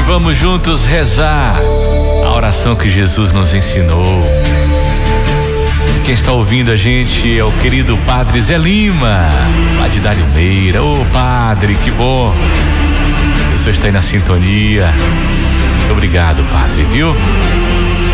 vamos juntos rezar a oração que Jesus nos ensinou. Quem está ouvindo a gente é o querido Padre Zé Lima, lá de Dário Meira. Ô Padre, que bom, o senhor está aí na sintonia. Muito obrigado, Padre, viu?